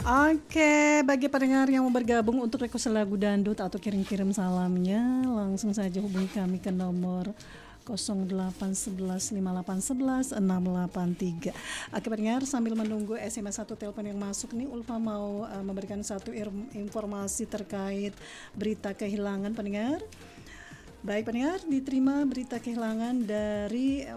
Oke, bagi pendengar yang mau bergabung untuk request lagu dangdut atau kirim-kirim salamnya, langsung saja hubungi kami ke nomor 0811 5811 683. Oke pendengar, sambil menunggu SMS satu telepon yang masuk nih, Ulfa mau memberikan satu informasi terkait berita kehilangan pendengar. Baik pendengar, diterima berita kehilangan dari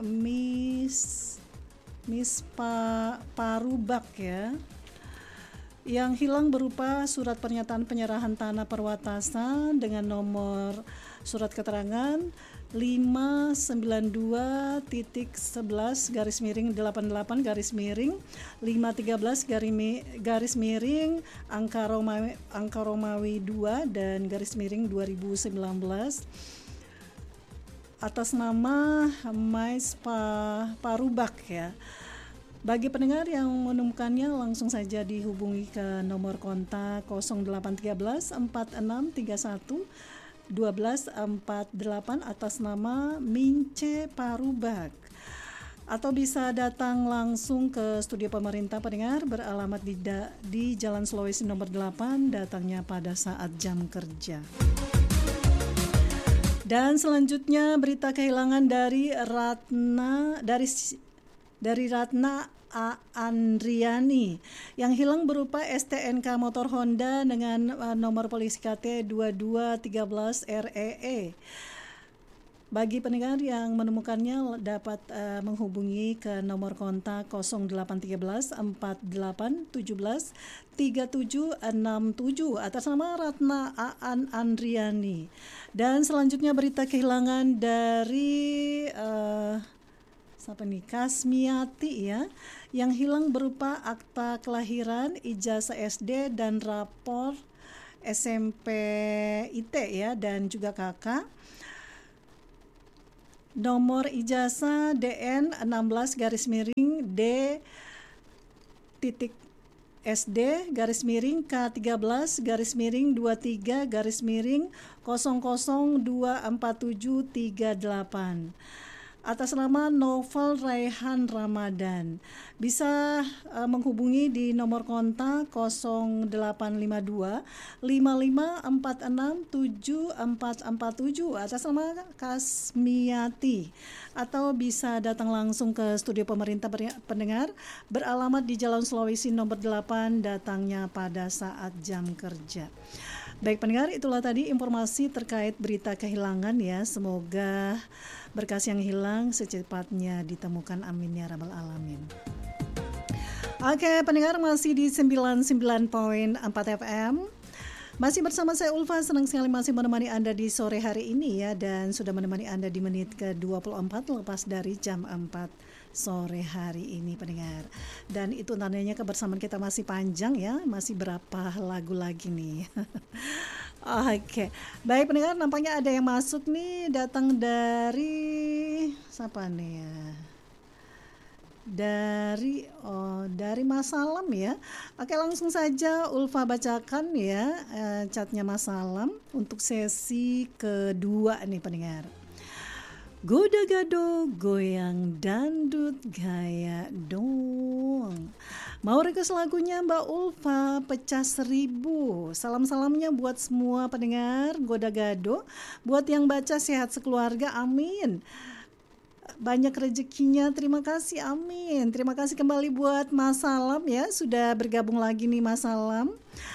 Miss Parubak ya. Yang hilang berupa surat pernyataan penyerahan tanah perwatasan dengan nomor surat keterangan 592-88-513 angka Romawi 2 dan _2019 atas nama Mais Parubak ya. Bagi pendengar yang menemukannya, langsung saja dihubungi ke nomor kontak 0813 4631 1248 atas nama Mince Parubak. Atau bisa datang langsung ke studio pemerintah pendengar, beralamat di Jalan Sulawesi nomor 8, datangnya pada saat jam kerja. Dan selanjutnya berita kehilangan dari Ratna Andriani. Yang hilang berupa STNK motor Honda dengan nomor polisi KT 2213 REE. Bagi pendengar yang menemukannya dapat menghubungi ke nomor kontak 0813 4817 3767 atas nama Ratna Andriani. Dan selanjutnya berita kehilangan dari Kasmiati ya, yang hilang berupa akta kelahiran, ijazah SD dan rapor SMP IT ya, dan juga kakak. Nomor ijazah DN 16-D titik SD _23-23-0024738 atas nama Novel Raihan Ramadan. Bisa menghubungi di nomor kontak 0852 5546 7447 atas nama Kasmiati. Atau bisa datang langsung ke studio pemerintah pendengar, beralamat di Jalan Sulawesi nomor 8, datangnya pada saat jam kerja. Baik pendengar, itulah tadi informasi terkait berita kehilangan ya. Semoga berkas yang hilang secepatnya ditemukan, amin ya rabbal alamin. Oke pendengar, masih di 99.4 FM. Masih bersama saya Ulfa, senang sekali masih menemani Anda di sore hari ini ya. Dan sudah menemani Anda di menit ke-24 lepas dari jam 4 sore hari ini pendengar. Dan itu tandanya kebersamaan kita masih panjang ya. Masih berapa lagu lagi nih. Oke, baik pendengar, nampaknya ada yang masuk nih, datang dari siapa nih ya? Dari Mas Salam ya. Oke, langsung saja Ulfa bacakan ya chatnya Mas Salam untuk sesi kedua nih pendengar. Goda gado goyang dandut gaya dong. Mau request lagunya Mbak Ulfa pecah 1000. Salam-salamnya buat semua pendengar Goda Gado. Buat yang baca sehat sekeluarga, amin. Banyak rezekinya, terima kasih, amin. Terima kasih kembali buat Mas Salam ya, sudah bergabung lagi nih Mas Salam.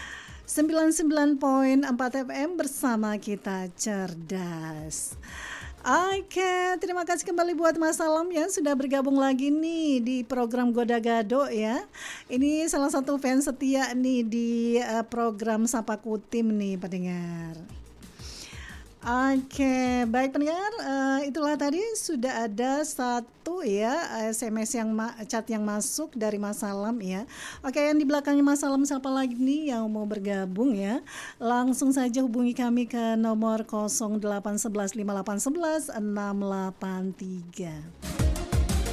99.4 FM bersama kita cerdas. Oke, terima kasih kembali buat Mas Salam ya, sudah bergabung lagi nih di program Goda Gado ya. Ini salah satu fans setia nih di program Sapa Kutim nih pendengar. Oke, baik pendengar, itulah tadi sudah ada satu ya SMS chat yang masuk dari Mas Salam ya. Oke, yang di belakangnya Mas Salam siapa lagi nih yang mau bergabung ya? Langsung saja hubungi kami ke nomor 0811 5811 683.